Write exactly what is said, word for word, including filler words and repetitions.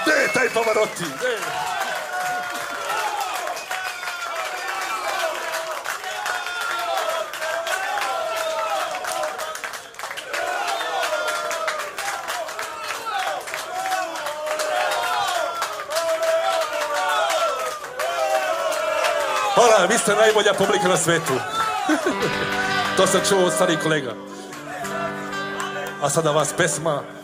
Gde je taj Pavarotti? Hvala, vi ste najbolja publika na svetu. To sam čuo od starih kolega. A sada vas pesma